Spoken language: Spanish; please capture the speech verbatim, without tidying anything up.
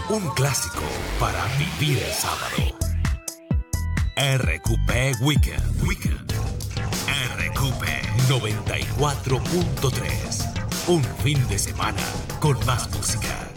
Un clásico para vivir el sábado. R Q P Weekend. Weekend. R Q P noventa y cuatro punto tres. Un fin de semana con más música.